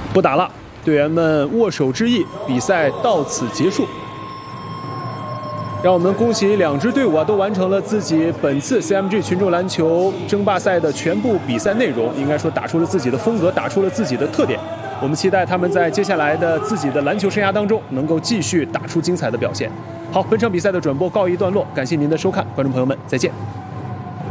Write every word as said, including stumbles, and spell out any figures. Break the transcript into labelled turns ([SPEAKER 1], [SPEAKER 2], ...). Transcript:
[SPEAKER 1] 不打了，队员们握手致意，比赛到此结束。让我们恭喜两支队伍啊，都完成了自己本次 C M G 群众篮球争霸赛的全部比赛内容，应该说打出了自己的风格，打出了自己的特点。我们期待他们在接下来的自己的篮球生涯当中，能够继续打出精彩的表现。好，本场比赛的转播告一段落，感谢您的收看，观众朋友们，再见。